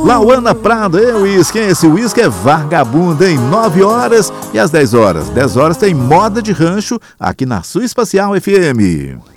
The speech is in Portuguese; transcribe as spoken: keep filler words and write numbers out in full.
Lauana Prado, e uísque, esse uísque é vagabundo, em nove horas e às dez horas. dez horas tem Moda de Rancho aqui na Sul Espacial F M.